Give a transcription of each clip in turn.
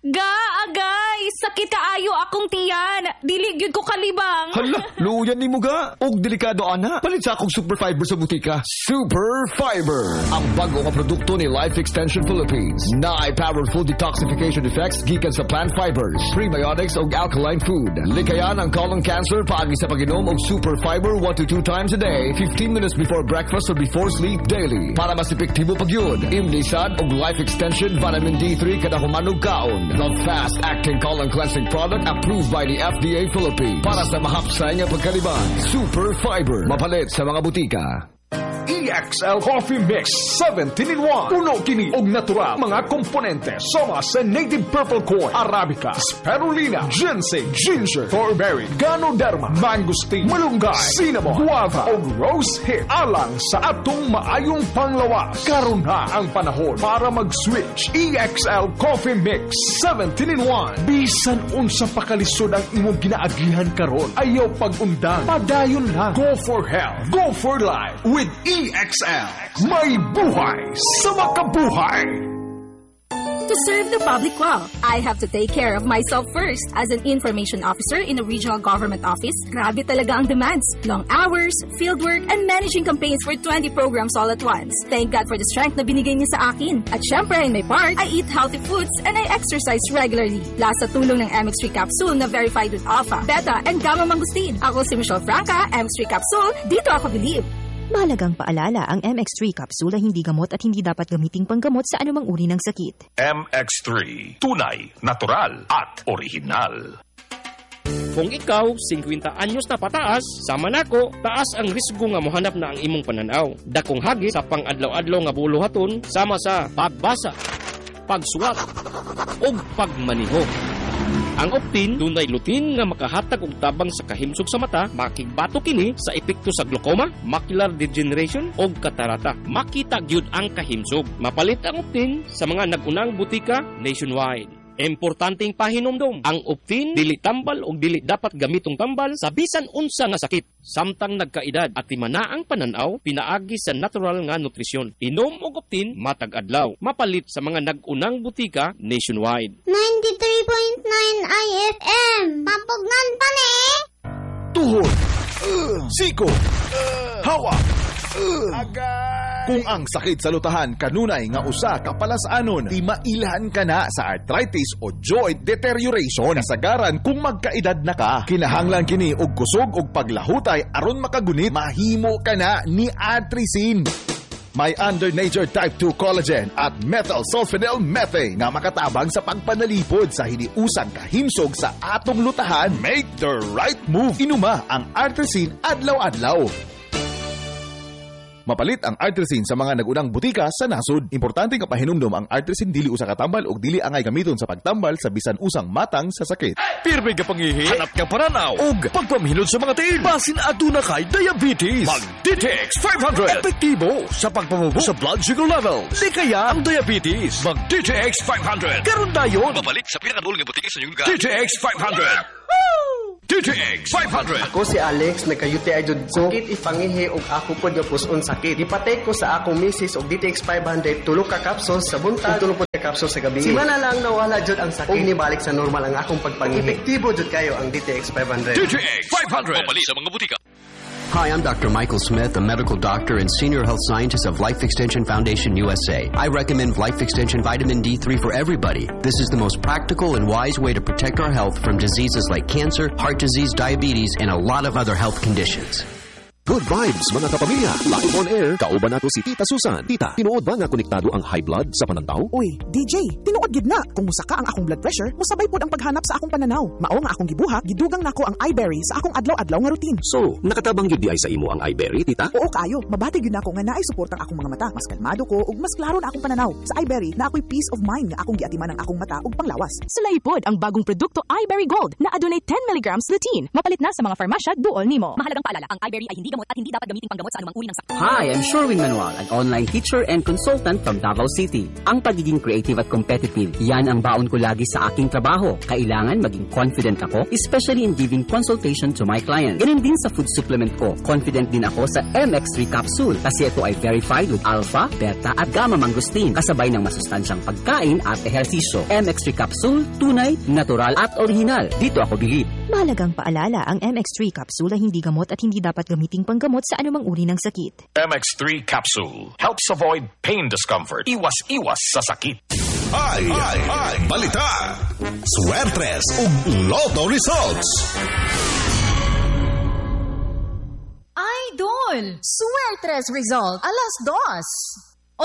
Agay! Sakit kaayo akong tiyan. Dili gyud ko kalibang. Hala, luyan ni mo ga. Og delikado ana. Palit sa akong Super Fiber sa butika. Super Fiber. Ang bago nga produkto ni Life Extension Philippines. Na ay powerful detoxification effects gikan sa plant fibers, prebiotics og alkaline food. Likayan ang colon cancer paagi sa pag-inom og Super Fiber 1 to 2 times a day, 15 minutes before breakfast or before sleep daily. Para mas epektibo pag yun, imnisad og Life Extension Vitamin D3 kada humanog kaon. The fast-acting colon cleansing product approved by the FDA Philippines. Para sa mahapsay nga pagkaliban, Super Fiber. Mapalit sa mga butika. EXL Coffee Mix 17-in-1. Puno kini og natural mga komponente sama sa native purple corn, arabica, spirulina, ginseng, ginger, thornberry, ganoderma, mangosteen, malunggay, cinnamon, guava og rose hip. Alang sa atong maayong panglawas. Karon na ang panahon para mag-switch. EXL Coffee Mix 17-in-1. Bisan unsa pa kalisod ang imong ginaagihan karon, ayaw pag-undang, padayon lang. Go for health, go for life with EXL. May buhay sa makabuhay. To serve the public well, I have to take care of myself first. As an information officer in a regional government office, grabe talaga ang demands. Long hours, fieldwork, and managing campaigns for 20 programs all at once. Thank God for the strength na binigay niya sa akin. At syempre, in my part, I eat healthy foods and I exercise regularly. Plus sa tulong ng MX3 capsule na verified with alpha, beta, and gamma mangosteen. Ako si Michelle Franca, MX3 capsule, dito ako believe. Mahalagang paalala, ang MX3 capsule ay hindi gamot at hindi dapat gamiting panggamot sa anumang uri ng sakit. MX3, tunay, natural at original. Kung ikaw, 50 anyos na pataas, sama nako, taas ang risgo nga mohanap na ang imong pananaw. Dakong hagit sa pang-adlaw-adlaw nga buluhaton, sama sa pagbasa, pagsuwat, o pagmaniho. Ang Optin, dunay lutin nga makahatag og tabang sa kahimsog sa mata, makigbato kini sa epekto sa glaucoma, macular degeneration o katarata. Makita gyud ang kahimsog. Mapalit ang Optin sa mga nagunang butika nationwide. Importanteng pahinomdom, ang Optin dili tambal o dili dapat gamitong tambal sa bisan unsa nga sakit. Samtang nagkaedad at timana ang pananaw, pinaagi sa natural nga nutrisyon. Inom og Optin matag adlaw. Mapalit sa mga nagunang butika nationwide. 93.9 IFM. Pampugnan pa ni. Tuhod, siko, hawa, kung ang sakit sa lutahan kanunay nga usa ka palasanon, di mailhan ka na sa arthritis o joint deterioration. Kasagaran kung magkaedad na ka, kinahanglan kini og kusog og paglahutay aron makagunit, mahimo ka na ni Artrisin. May under nature type 2 collagen at methyl sulfonyl methane nga makatabang sa pagpanalipod sa hiniusang kahimsog sa atong lutahan. Make the right move. Inuma ang Artrisin adlaw-adlaw. Mapalit ang Artrisin sa mga nagunang butika sa nasod. Importante nga pahinumdom ang Artrisin dili usa ka tambal ug dili angay gamiton sa pagtambal sa bisan usang matang sa sakit. Pirmi ka pangihi, hanap ka paranaw, ug pagpamhilod sa mga tiil. Basin aduna kay diabetes. Mag DTX 500. Epektibo sa pagpamubo sa blood sugar level. Likaya ang diabetes. Mag DTX 500. Karon dayon. Mapalit sa pinakadulong nga butika sa inyong lugar. DTX 500. DTX 500. Ako si Alex, nagka-UTI jud ko. Sakit ipangihi og ako pod nga puson sakit. Ipatay ko sa akong misis og DTX 500 tulo ka capsules sa buntag, tulo pod ka capsules sa gabi. Simana lang nawala jud ang sakit. Og nibalik sa normal ang akong pagpangihi. Epektibo jud kayo ang DTX 500. DTX 500. Mabali sa mga butika. Hi, I'm Dr. Michael Smith, a medical doctor and senior health scientist of Life Extension Foundation USA. I recommend Life Extension Vitamin D3 for everybody. This is the most practical and wise way to protect our health from diseases like cancer, heart disease, diabetes, and a lot of other health conditions. Good vibes, mga kapamilya. Live on air, kauban nato si Tita Susan. Tita, tinuod ba nga konektado ang high blood sa pananaw? Uy, DJ, tinuod gid na. Kung musaka ang akong blood pressure, musabay pod ang paghanap sa akong pananaw. Mao nga akong gibuhat, gidugang nako ang iBerry sa akong adlaw-adlaw nga routine. So, nakatabang yun di ay sa imo ang iBerry, Tita? Oo kayo, mabati yun nako nga naay support ang akong mga mata. Mas kalmado ko ug mas klaro na akong pananaw. Sa iBerry, na ako'y peace of mind nga akong giatiman ang akong mata ug panglawas. Sulay pod ang bagong produkto iBerry Gold na adunay 10 mg lutein. Mapalit na sa mga farmasya duol nimo. Mahalagang paalala, ang iBerry ay hindi gamot at hindi dapat gamitin panggamot sa anumang uri ng sakit. Hi, I'm Sherwin Manuel, an online teacher and consultant from Davao City. Ang pagiging creative at competitive, yan ang baon ko lagi sa aking trabaho. Kailangan maging confident ako, especially in giving consultation to my clients. Ganun din sa food supplement ko. Confident din ako sa MX3 capsule kasi ito ay verified with alpha, beta at gamma mangosteen kasabay ng masustansyang pagkain at ehersisyo. MX3 capsule, tunay, natural at original. Dito ako bilib. Mahalagang paalala, ang MX3 capsule ay hindi gamot at hindi dapat gamiting panggamot sa anumang uri ng sakit. MX3 capsule helps avoid pain discomfort. Iwas sa sakit. Ay, balita, swertres ug lotto results. Idol! Suertres result, alas 2.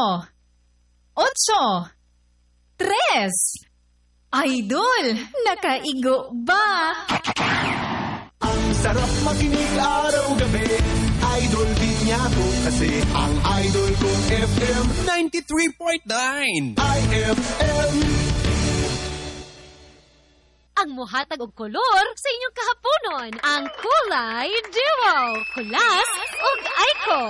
8. 3. Idol! Nakaigo ba? Ang sarap makinig araw-gabi. Idol din niya to kasi ang idol kong FM 93.9 IFM. Ang muhatag og kolor sa inyong kahaponon. Ang Kulay Duo. Kulas ug Aiko.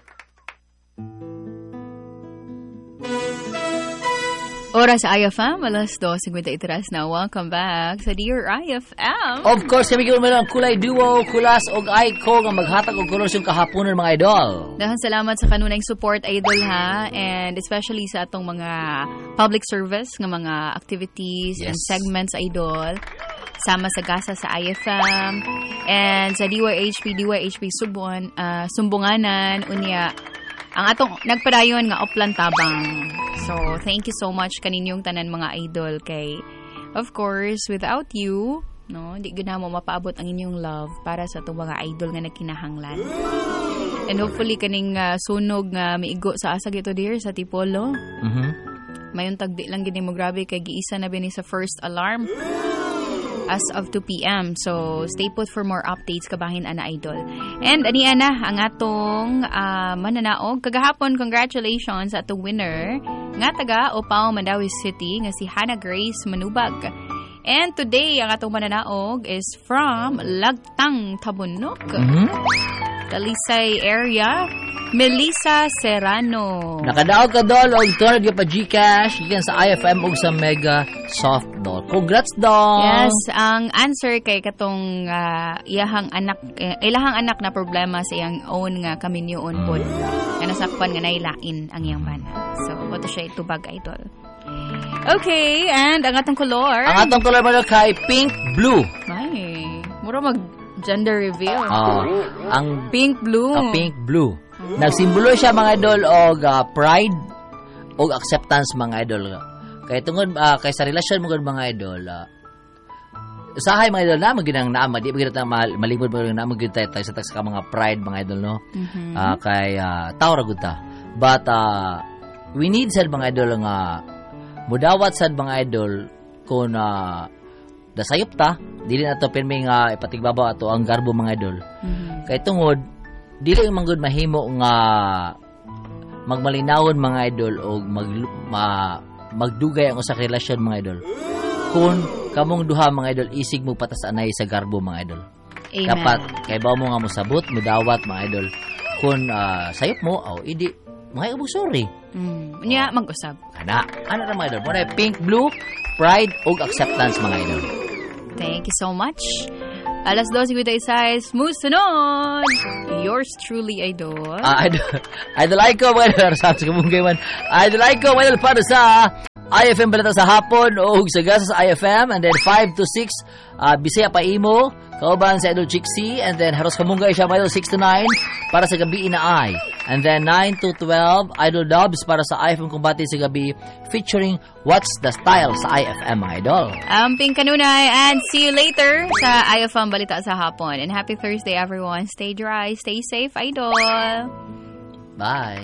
Oras sa IFM, alas 2:53 na. Welcome back sa Dear IFM. Of course, kami gawin mo lang Kulay Duo, Kulas og Aiko nga maghatag og kolor sa kahaponon mga idol. Dahan salamat sa kanunay support, idol ha, and especially sa atong mga public service nga mga activities and segments, idol. Sama sa gasa sa IFM and sa DYHP Sumbunganan unya ang atong nagpadayon nga Oplan Tabang. So, thank you so much kaninyong tanan mga idol kay of course, without you, no, hindi gud mo mapaabot ang inyong love para sa atong mga idol nga nagkinahanglan. And hopefully kaning sunog nga miigo sa asag ito dear sa Tipolo. Mayon tagdi lang gid mo grabe kay giisa na bini sa first alarm. As of 2 p.m. So, stay put for more updates kabahin ana idol. And aniya na ang atong mananaog. Kagahapon, congratulations sa atong winner nga taga Opao, Mandawi City nga si Hannah Grace Manubag. And today, ang atong mananaog is from Lagtang, Tabunok. Talisay area. Melissa Serrano. Nakadaog ka dol og 200 pa Gcash gikan sa IFM ug sa Mega Soft Doll. Congrats dol. Yes, ang answer kay katong ilahang anak na problema sa iyang own nga kaminyoon pod. Nga nasakpan nga nailain ang iyang bana. So, boto siya itubag idol. Okay, and ang atong color. Ang atong color mo kay Pink Blue. Ay, mura mag gender reveal. Ang Pink Blue. Pink Blue. Nagsimbolo siya mga idol og pride og acceptance mga idol. Kay tungod kay sa relasyon mga idol. Usahay mga idol na maginang naama di bagita malingkod mo na magid tayo sa ka mga pride mga idol no. Kay tao ra gud ta. But we need sad mga idol nga mudawat sad mga idol kun dasayop ta dili na to pirmi nga ipatigbabaw ato ang garbo mga idol. Kay tungod dili man gud mahimo nga magmalinawon mga idol o magdugay ang usa ka relasyon mga idol. Kung kamong duha mga idol isig mo patas anay sa garbo mga idol. Amen. Dapat kay bawo mo nga mosabot, modawat mga idol. Kung sayop mo o idi mga sorry. Nya mag-usab. Ana ra mga idol? Muna Pink Blue, pride ug acceptance mga idol. Thank you so much. Alas 2:56, musunod! Yours truly, idol. Idol Aiko, mga idol. Sa kabunggay man. Idol Aiko, mga idol, para sa IFM balita sa hapon o sa gasa sa IFM. And then 5 to 6, Bisaya pa imo. Kauban sa Idol Chixie. And then Haros Kamunggay siya, mga idol, 6 to 9 para sa gabi na ay. And then 9 to 12, Idol Dubs para sa IFM Kumbati sa gabi featuring What's the Style sa IFM, mga idol. Ping kanunay and see you later sa IFM balita sa hapon. And happy Thursday, everyone. Stay dry, stay safe, idol. Bye.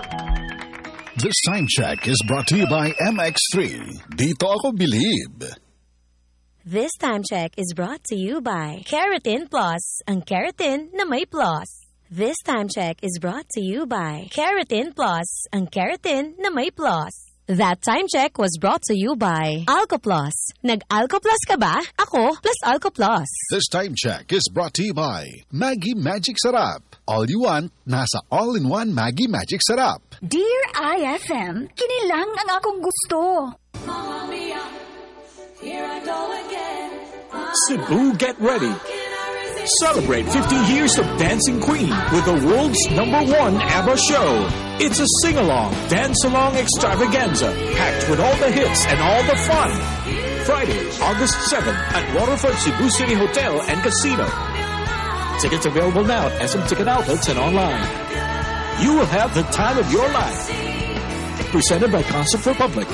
This time check is brought to you by MX3. Dito ako bilib. This time check is brought to you by Keratin Plus, ang keratin na may plus. This time check is brought to you by Keratin Plus, ang keratin na may plus. That time check was brought to you by Alcoplus. Nag-Alcoplus ka ba? Ako plus Alcoplus. This time check is brought to you by Maggie Magic Sarap. All you want, nasa all-in-one Maggie Magic Sarap. Dear IFM, kinilang ang akong gusto. Cebu, get ready. Celebrate 50 years of Dancing Queen with the world's #1 ABBA show. It's a sing-along, dance-along extravaganza packed with all the hits and all the fun. Friday, August 7th at Waterfront Cebu City Hotel and Casino. Tickets available now at SM Ticket Outlets and online. You will have the time of your life. Presented by Concert Republic.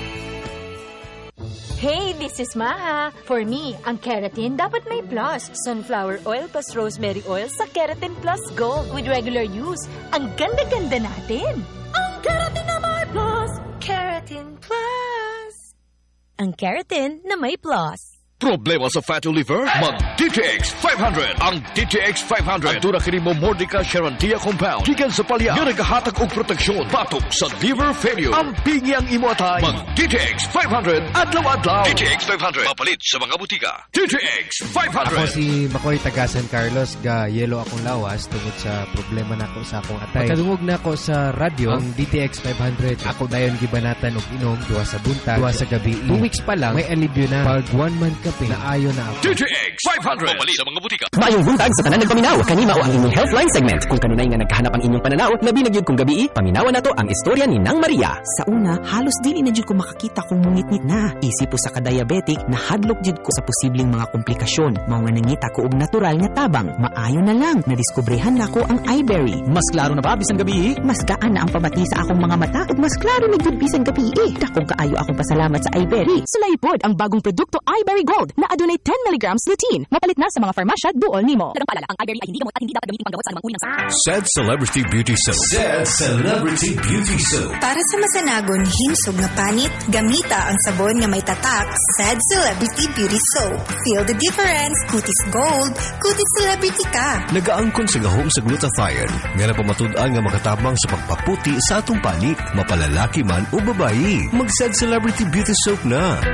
Hey, this is Maha. For me, ang keratin dapat may plus. Sunflower oil plus rosemary oil sa Keratin Plus Gold with regular use. Ang ganda-ganda natin. Ang keratin na may plus. Keratin Plus. Ang keratin na may plus. Problema sa fatty liver? Mag-DTX 500. Ang DTX 500 ang kini mo Mordica Sharantia compound. Gikan sa palya nga nagahatag og proteksyon batok sa liver failure. Ang pingi ang imo atay. Mag-DTX 500 adlaw-adlaw. DTX 500 mapalit sa mga butika. DTX 500. Ako si Makoy taga San Carlos ga yelo akong lawas tungod sa problema nako sa akong atay. Pagkadungog nako sa radyo ang DTX 500. Ako dayon gibanatan og inom duwa sa buntag, duwa sa gabi. 2 weeks pa lang may alibyo na. Pag 1 month ka naayo na ako. DTX 500 mapalit sa mga butika. Mayong buntag sa tanan nagpaminaw. Kanima o ang inyong Healthline segment. Kung kanunay nga nagkahanap ang inyong pananaw, labi na gyud kung gabi, paminawan nato ang istorya ni Nang Maria. Sa una, halos dili na jud ko makakita kung mungit-ngit na. Isip po sa ka-diabetic, nahadlok jud ko sa posibleng mga komplikasyon. Mao nga nangita ko og natural nga tabang. Maayo na lang, nadiskobrehan nako ang iBerry. Mas klaro na ba bisan gabi? Mas gaan na ang pamati sa akong mga mata ug mas klaro na jud bisan gabi. Dakong kaayo akong pasalamat sa iBerry. Sulay pod ang bagong produkto iBerry Gold na adunay 10 mg lutein. Mapalit na sa mga farmasya duol nimo. Dagang paalala, ang iBerry ay hindi gamot at hindi dapat gamitin panggamot sa anumang uri ng sakit. Said Celebrity Beauty Soap. Said Celebrity Beauty Soap. Para sa masanagon hinsog na panit, gamita ang sabon nga may tatak. Said Celebrity Beauty Soap. Feel the difference. Kutis gold. Kutis celebrity ka. Nagaangkon sa gahom sa glutathione. Nga na pamatud-an nga makatabang sa pagpaputi sa atong panit. Mapalalaki man o babayi. Mag-Said Celebrity Beauty Soap na.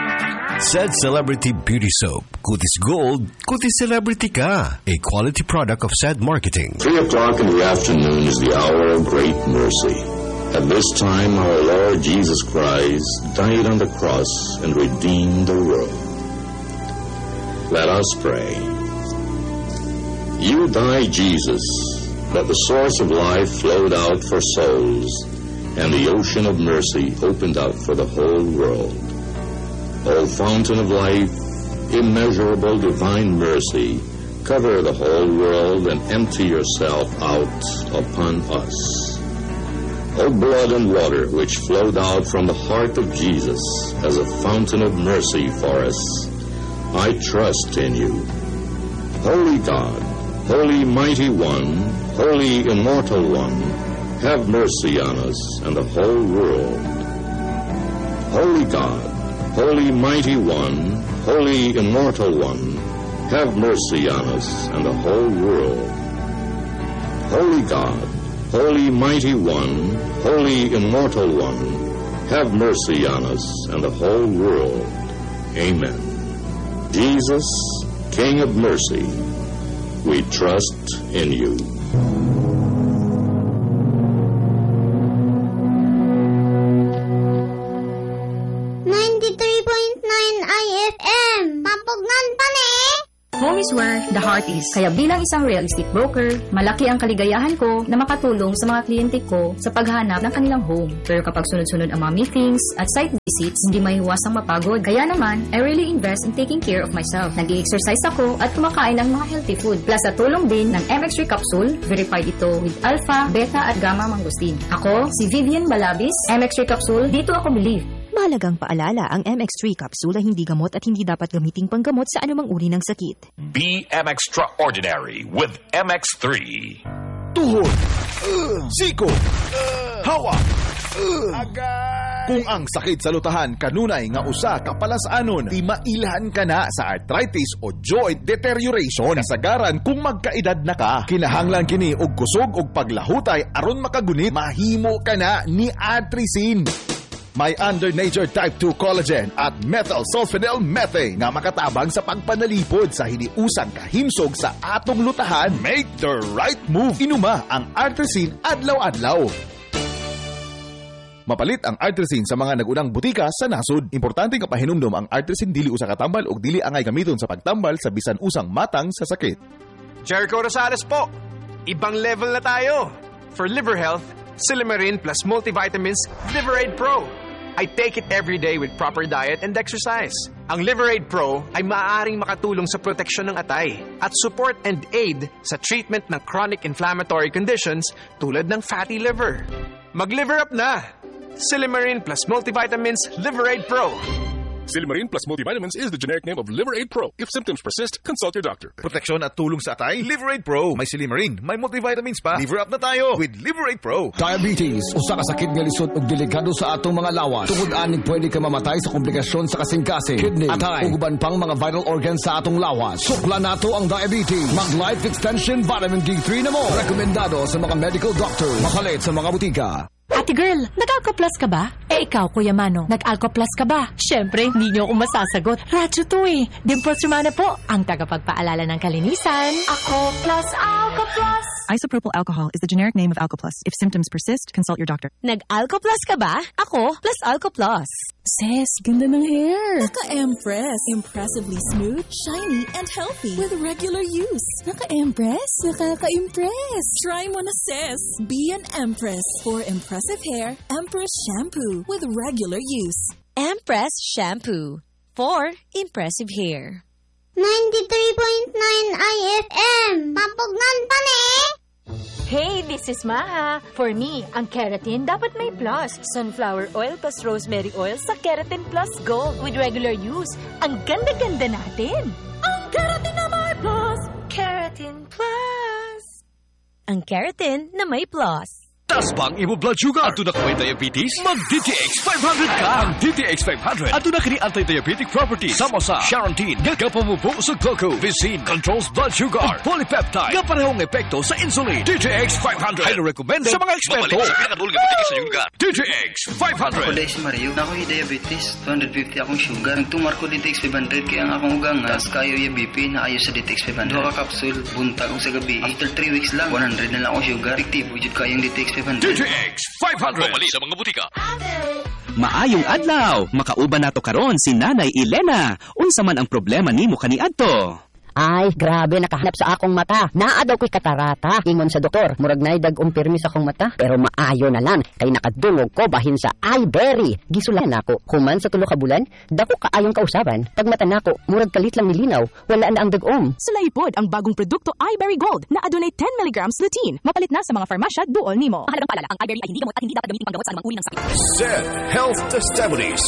Said Celebrity Beauty Soap. Kutis Gold, Kutis Celebrity ka. A quality product of Said Marketing. 3 o'clock in the afternoon is the hour of great mercy. At this time, our Lord Jesus Christ died on the cross and redeemed the world. Let us pray. You died, Jesus, that the source of life flowed out for souls, and the ocean of mercy opened out for the whole world. O fountain of life, immeasurable divine mercy, cover the whole world and empty yourself out upon us. O blood and water which flowed out from the heart of Jesus as a fountain of mercy for us, I trust in you. Holy God, Holy Mighty One, Holy Immortal One, have mercy on us and the whole world. Holy God, Holy Mighty One, Holy Immortal One, have mercy on us and the whole world. Holy God, Holy Mighty One, Holy Immortal One, have mercy on us and the whole world. Amen. Jesus, King of mercy, we trust in you. Home is where the heart is. Kaya bilang isang real estate broker, malaki ang kaligayahan ko na makatulong sa mga kliyente ko sa paghahanap ng kanilang home. Pero kapag sunod-sunod ang mga meetings at site visits, hindi maiwasang mapagod. Kaya naman, I really invest in taking care of myself. Nag-i-exercise ako at kumakain ng mga healthy food. Plus sa tulong din ng MX3 capsule, verified ito with alpha, beta at gamma mangosteen. Ako, si Vivian Balabis, MX3 capsule, dito ako believe. Mahalagang paalala, ang MX3 capsule ay hindi gamot at hindi dapat gamiting panggamot sa anumang uri ng sakit. Be extraordinary with MX3. Tuhod, siko, hawa, kung ang sakit sa lutahan kanunay nga usa ka palasanon, di mailhan ka na sa arthritis o joint deterioration. Kasagaran kung magkaedad na ka, kinahanglan kini og kusog og paglahutay aron makagunit, mahimo ka na ni Atricin. May under nature type 2 collagen at methyl sulfonyl methane nga makatabang sa pagpanalipod sa hiniusang kahimsog sa atong lutahan. Make the right move. Inuma ang Artresin adlaw-adlaw. Mapalit ang Artresin sa mga nagunang butika sa nasod. Importante nga pahinumdom ang Artresin dili usa ka tambal ug dili angay gamiton sa pagtambal sa bisan usang matang sa sakit. Jericho Rosales po. Ibang level na tayo. For liver health, Silymarin plus multivitamins Liverade Pro. I take it every day with proper diet and exercise. Ang Liverade Pro ay maaaring makatulong sa proteksyon ng atay at support and aid sa treatment ng chronic inflammatory conditions tulad ng fatty liver. Mag-liver up na! Silymarin plus multivitamins Liverade Pro. Silymarin plus multivitamins is the generic name of Liverade Pro. If symptoms persist, consult your doctor. Proteksyon at tulong sa atay, Liverade Pro. May Silymarin, may multivitamins pa. Liver up na tayo with Liverade Pro. Diabetes, usa ka sakit nga lisod ug delikado sa atong mga lawas. Tungod anig pwede ka mamatay sa komplikasyon sa kasing-kasing, kidney, atay, ug uban pang mga vital organs sa atong lawas. Sukla nato ang diabetes. Mag Life Extension Vitamin D3 na mo. Rekomendado sa mga medical doctor. Makalit sa mga butika. Ate girl, nag-Alco Plus ka ba? Eh ikaw, Kuya Mano, nag-Alco Plus ka ba? Siyempre, hindi niyo ako masasagot. Radyo to eh. Dimples Romana po, ang tagapagpaalala ng kalinisan. Ako Plus, Alco Plus. Isopropyl alcohol is the generic name of Alco Plus. If symptoms persist, consult your doctor. Nag-Alco Plus ka ba? Ako plus Alco Plus. Sis, ganda ng hair. Naka-Empress. Impressively smooth, shiny, and healthy with regular use. Naka-Empress? Nakaka-impress. Try mo na, sis. Be an Empress. For impressive hair, Empress Shampoo with regular use. Empress Shampoo. For impressive hair. 93.9 IFM. Papugnan pa ni! Hey, this is Maha. For me, ang keratin dapat may plus. Sunflower oil plus rosemary oil sa Keratin Plus Gold with regular use. Ang ganda-ganda natin. Ang keratin na may plus. Keratin Plus. Ang keratin na may plus. Taas bang imo blood sugar? Ato na kaway diabetes? Mag-DTX 500 ka! Ang DTX 500 ato na kini anti-diabetic properties. Sama sa Charantine, gagapamubo sa glucose, Visine, controls blood sugar, at polypeptide, gaparehong epekto sa insulin. DTX 500 highly recommended sa mga eksperto. Sa pinakatulog ang sa iyong lugar. DTX 500. Ako si Mario, ako yung diabetes, 250 akong sugar. Nagtumar ko DTX 500 kaya ang akong ugang tas kayo yung BP na ayos sa DTX 500. Dua ka kapsul, buntag o sa gabi. After 3 weeks lang, 100 na lang akong sugar. Efektibo jud kayong DTX 500. DTX 500. Pumali sa mga butika. Maayong adlaw, makauban nato karon si Nanay Elena. Unsa man ang problema nimo kaniadto? Ay, grabe, nakahanap sa akong mata. Naa daw ko'y katarata. Ingon sa doktor, murag na dag umpirmi sa akong mata. Pero maayo na lang, kay nakadungog ko bahin sa iBerry. Gisulan ako, human sa 3 ka bulan, dako kaayong kausaban. Pag mata nako, murag kalit lang nilinaw, wala na ang dagom. Sulaipod ang bagong produkto iBerry Gold na adunay 10 mg lutein. Mapalit na sa mga farmasya duol nimo. Mahalagang paalala, ang iBerry ay hindi gamot at hindi dapat gamitin panggamot sa anumang uri ng sakit. SED Health Testimonies.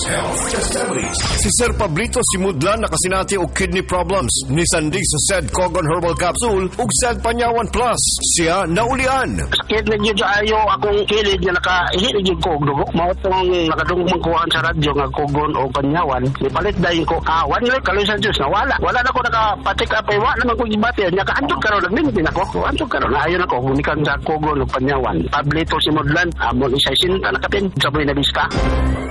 Si Sir Pablito Simudlan nakasinati og kidney problems. Ni Sandig sa SED Cogon Herbal Capsule ug SED Panyawan Plus. Siya naulian. Sakit na dyan ayo akong kilid na nakahilig ko og dugo. Mao tong nakadungog magkuhaan sa radyo nga Cogon o Panyawan. Ipalit dayon ko kawan ni kalisan Diyos na wala. Wala na ko nakapatik apay wa naman ko gibati. Nya kaadto karon nagmintin ako. Anto karon ayo na ko unikan sa Cogon o Panyawan. Pablito Simudlan amon isa sinta nakatin saboy na biska.